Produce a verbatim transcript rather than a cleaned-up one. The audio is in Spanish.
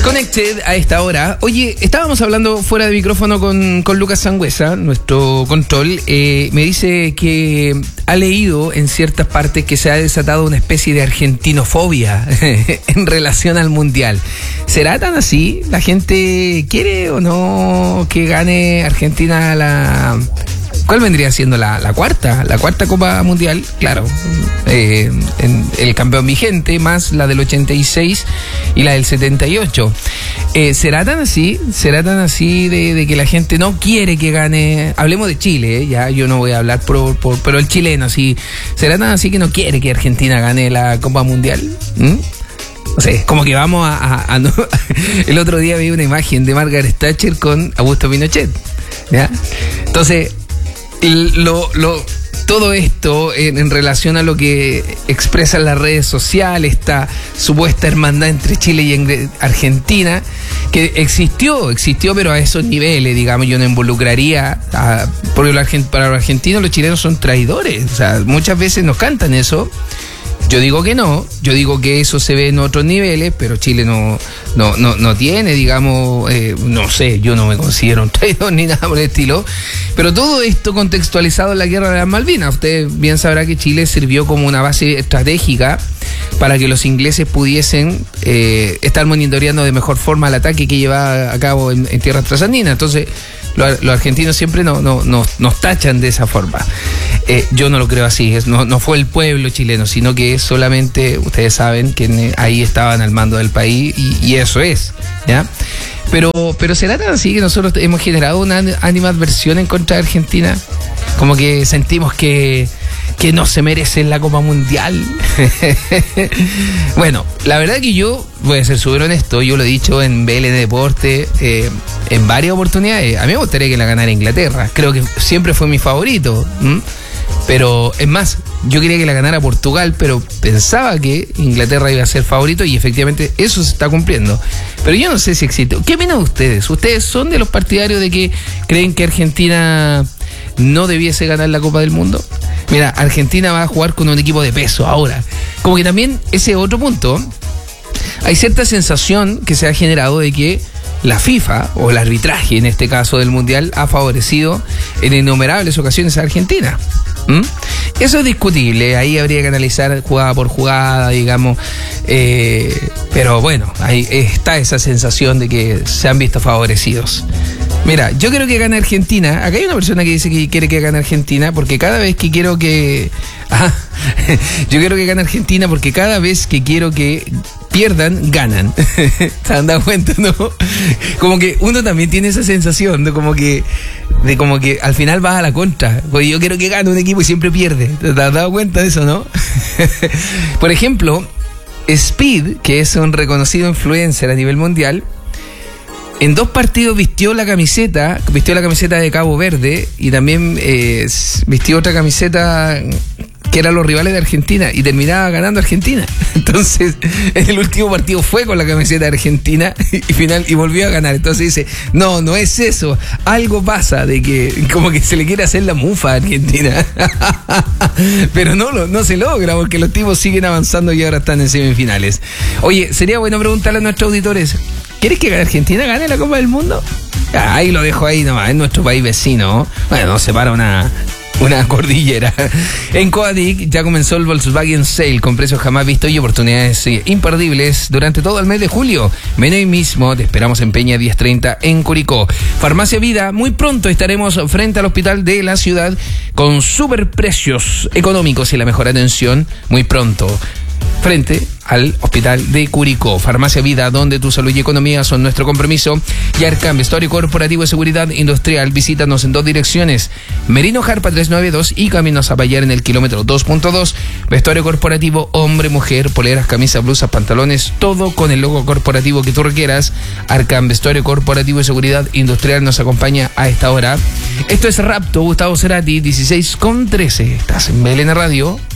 Connected a esta hora. Oye, estábamos hablando fuera de micrófono con, con Lucas Sangüesa, nuestro control. Eh, me dice que ha leído en ciertas partes que se ha desatado una especie de argentinofobia en relación al mundial. ¿Será tan así? ¿La gente quiere o no que gane Argentina la... ¿Cuál vendría siendo la, la cuarta? La cuarta Copa Mundial, claro. Eh, en el campeón vigente, más la del ochenta y seis y la del setenta y ocho. Eh, ¿Será tan así? ¿Será tan así de, de que la gente no quiere que gane? Hablemos de Chile, ¿eh? Ya yo no voy a hablar por, por, pero el chileno, sí. ¿Será tan así que no quiere que Argentina gane la Copa Mundial? ¿Mm? O sea, como que vamos a... a, a no. El otro día vi una imagen de Margaret Thatcher con Augusto Pinochet, ¿ya? Entonces... Lo, lo, todo esto en, en relación a lo que expresan las redes sociales, esta supuesta hermandad entre Chile y Argentina, que existió, existió, pero a esos niveles, digamos, yo no involucraría, a, porque los, para los argentinos los chilenos son traidores, o sea, muchas veces nos cantan eso. Yo digo que no, yo digo que eso se ve en otros niveles, pero Chile no no no, no tiene, digamos, eh, no sé, yo no me considero un traidor ni nada por el estilo, pero todo esto contextualizado en la guerra de las Malvinas. Usted bien sabrá que Chile sirvió como una base estratégica para que los ingleses pudiesen eh, estar monitoreando de mejor forma el ataque que llevaba a cabo en, en tierras trasandinas. Entonces, los, los argentinos siempre no, no, no, nos tachan de esa forma. Eh, yo no lo creo así, es, no, no fue el pueblo chileno, sino que solamente, ustedes saben, que ahí estaban al mando del país y, y eso es, ¿ya? Pero, pero ¿será tan así que nosotros hemos generado una animadversión en contra de Argentina? Como que sentimos que, que no se merece la Copa Mundial. Bueno, la verdad que yo voy a ser súper honesto, yo lo he dicho en B L N Deporte eh, en varias oportunidades. A mí me gustaría que la ganara Inglaterra, creo que siempre fue mi favorito. ¿m? Pero es más, yo quería que la ganara Portugal, pero pensaba que Inglaterra iba a ser favorito y efectivamente eso se está cumpliendo. Pero yo no sé si existe. ¿Qué opinan ustedes? ¿Ustedes son de los partidarios de que creen que Argentina no debiese ganar la Copa del Mundo? Mira, Argentina va a jugar con un equipo de peso ahora. Como que también ese otro punto, hay cierta sensación que se ha generado de que la FIFA, o el arbitraje en este caso del Mundial, ha favorecido en innumerables ocasiones a Argentina. ¿Mm? Eso es discutible, ahí habría que analizar jugada por jugada, digamos, eh, pero bueno, ahí está esa sensación de que se han visto favorecidos. Mira, yo quiero que gane Argentina. Acá hay una persona que dice que quiere que gane Argentina porque cada vez que quiero que... Ah, yo quiero que gane Argentina porque cada vez que quiero que pierdan, ganan. ¿Se han dado cuenta, no? Como que uno también tiene esa sensación de como que de como que al final vas a la contra. Porque yo quiero que gane un equipo y siempre pierde. ¿Te has dado cuenta de eso, no? Por ejemplo, Speed, que es un reconocido influencer a nivel mundial, en dos partidos vistió la camiseta, vistió la camiseta de Cabo Verde y también eh, vistió otra camiseta que eran los rivales de Argentina y terminaba ganando Argentina. Entonces, en el último partido fue con la camiseta de Argentina y final y volvió a ganar. Entonces dice, no, no es eso. Algo pasa de que como que se le quiere hacer la mufa a Argentina. Pero no, no se logra porque los tipos siguen avanzando y ahora están en semifinales. Oye, sería bueno preguntarle a nuestros auditores, ¿quieres que Argentina gane la Copa del Mundo? Ah, ahí lo dejo ahí nomás, en nuestro país vecino. Bueno, nos separa una... una cordillera. En Coadic ya comenzó el Volkswagen Sale con precios jamás vistos y oportunidades imperdibles durante todo el mes de julio. Ven hoy mismo, te esperamos en Peña diez treinta en Curicó. Farmacia Vida, muy pronto estaremos frente al hospital de la ciudad con super precios económicos y la mejor atención muy pronto. Frente al hospital de Curicó. Farmacia Vida, donde tu salud y economía son nuestro compromiso. Y Arcam, vestuario corporativo de seguridad industrial. Visítanos en dos direcciones. Merino Jarpa trescientos noventa y dos y Camino Zapallar en el kilómetro dos punto dos. Vestuario corporativo, hombre, mujer, poleras, camisas, blusas, pantalones, todo con el logo corporativo que tú requieras. Arcam, vestuario corporativo de seguridad industrial, nos acompaña a esta hora. Esto es Rapto, Gustavo Cerati, dieciséis con trece. Estás en B L N Radio.